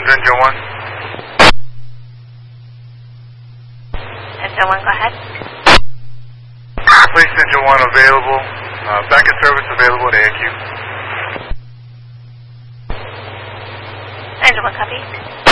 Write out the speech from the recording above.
is engine 1. Engine 1, go ahead. Place engine 1 available. Backup service available to AQ. Engine 1, copy.